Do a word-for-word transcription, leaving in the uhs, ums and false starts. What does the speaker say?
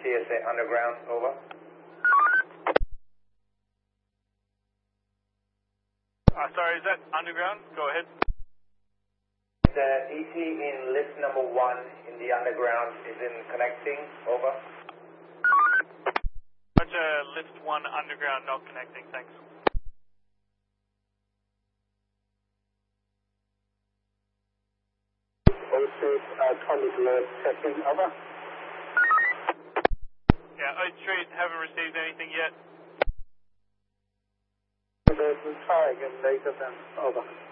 S A Underground, over. Uh, sorry, is that Underground? Go ahead. The E T in list number one in the Underground is in connecting, over. Roger, list one Underground not connecting, thanks. Uh, twenty below checking, over. Yeah, Oak Street, haven't received anything yet. We'll try again later then, over.